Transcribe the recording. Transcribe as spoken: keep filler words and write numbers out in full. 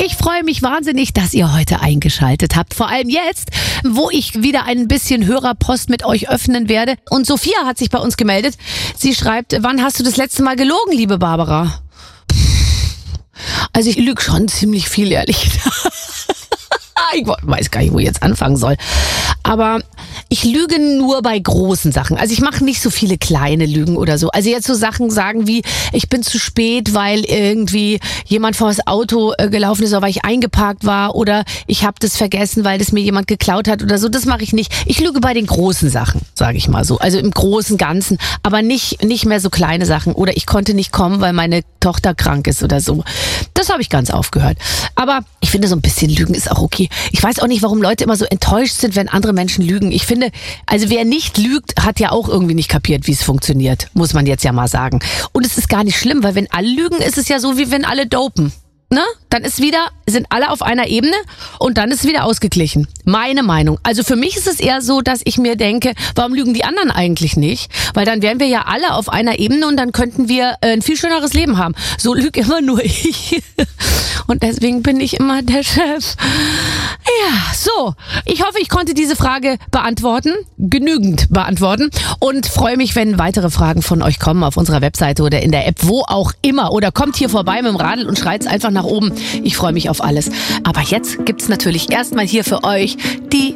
Ich freue mich wahnsinnig, dass ihr heute eingeschaltet habt. Vor allem jetzt, wo ich wieder ein bisschen Hörerpost mit euch öffnen werde. Und Sophia hat sich bei uns gemeldet. Sie schreibt, wann hast du das letzte Mal gelogen, liebe Barbara? Also ich lüge schon ziemlich viel, ehrlich gesagt. Ich weiß gar nicht, wo ich jetzt anfangen soll. Aber ich lüge nur bei großen Sachen. Also ich mache nicht so viele kleine Lügen oder so. Also jetzt so Sachen sagen wie, ich bin zu spät, weil irgendwie jemand vor das Auto äh, gelaufen ist oder weil ich eingeparkt war oder ich habe das vergessen, weil das mir jemand geklaut hat oder so. Das mache ich nicht. Ich lüge bei den großen Sachen, sage ich mal so. Also im großen Ganzen, aber nicht nicht mehr so kleine Sachen. Oder ich konnte nicht kommen, weil meine Tochter krank ist oder so. Das habe ich ganz aufgehört. Aber ich finde, so ein bisschen Lügen ist auch okay. Ich weiß auch nicht, warum Leute immer so enttäuscht sind, wenn andere Menschen lügen. Ich finde, also wer nicht lügt, hat ja auch irgendwie nicht kapiert, wie es funktioniert. Muss man jetzt ja mal sagen. Und es ist gar nicht schlimm, weil wenn alle lügen, ist es ja so, wie wenn alle dopen. Ne? Dann ist wieder, sind alle auf einer Ebene und dann ist es wieder ausgeglichen. Meine Meinung. Also für mich ist es eher so, dass ich mir denke, warum lügen die anderen eigentlich nicht? Weil dann wären wir ja alle auf einer Ebene und dann könnten wir ein viel schöneres Leben haben. So lüge immer nur ich. Und deswegen bin ich immer der Chef. Ja, so. Ich hoffe, ich konnte diese Frage beantworten. Genügend beantworten. Und freue mich, wenn weitere Fragen von euch kommen auf unserer Webseite oder in der App, wo auch immer. Oder kommt hier vorbei mit dem Radl und schreit's einfach nach oben. Ich freue mich auf alles. Aber jetzt gibt's natürlich erstmal hier für euch die